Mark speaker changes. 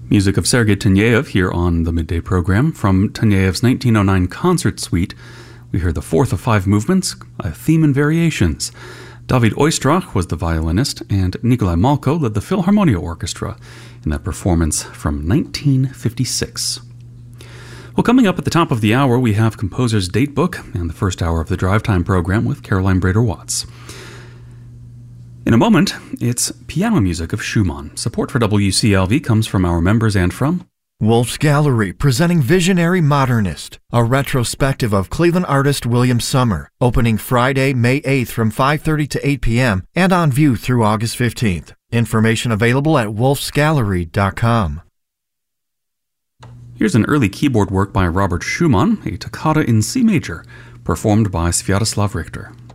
Speaker 1: Music of Sergei Taneyev here on the Midday Program. From Taneyev's 1909 Concert Suite, we hear the fourth of five movements, a theme and variations. David Oistrakh was the violinist, and Nikolai Malko led the Philharmonia Orchestra in that performance from 1956. Well, coming up at the top of the hour, we have Composer's Datebook and the first hour of the Drive Time program with Caroline Brader-Watts. In a moment, it's piano music of Schumann. Support for WCLV comes from our members and from
Speaker 2: Wolf's Gallery, presenting Visionary Modernist, a retrospective of Cleveland artist William Summer, opening Friday, May 8th from 5:30 to 8 p.m. and on view through August 15th. Information available at wolfsgallery.com.
Speaker 1: Here's an early keyboard work by Robert Schumann, a toccata in C major, performed by Sviatoslav Richter.